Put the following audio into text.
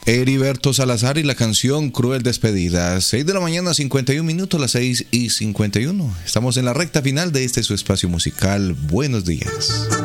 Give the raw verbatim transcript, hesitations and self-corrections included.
Heriberto Salazar y la canción Cruel Despedida. seis de la mañana, cincuenta y un minutos, las seis y cincuenta y uno. Estamos en la recta final de este su espacio musical. Buenos días.